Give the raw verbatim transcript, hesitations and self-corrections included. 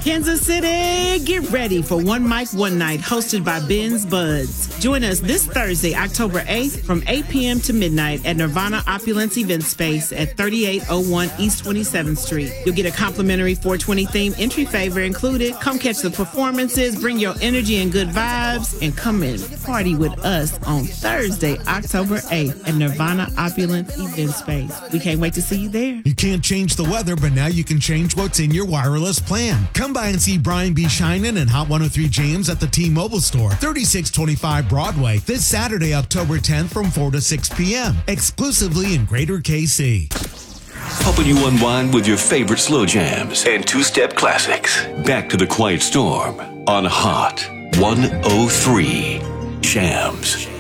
Kansas City, get ready for One Mic, One Night, hosted by Ben's Buds. Join us this Thursday, October eighth, from eight p.m. to midnight at Nirvana Opulence Event Space at thirty-eight oh one East twenty-seventh Street. You'll get a complimentary four twenty theme entry favor included. Come catch the performances, bring your energy and good vibes, and come and party with us on Thursday, October eighth at Nirvana Opulence Event Space. We can't wait to see you there. You can't change the weather, but now you can change what's in your wireless plan. Come by and see Brian B. Shinen and Hot one oh three Jams at the T-Mobile Store, thirty-six twenty-five Broadway, this Saturday, October tenth from four to six p.m., exclusively in Greater K C. Helping you unwind with your favorite slow jams and two-step classics. Back to the Quiet Storm on Hot one oh three Jams.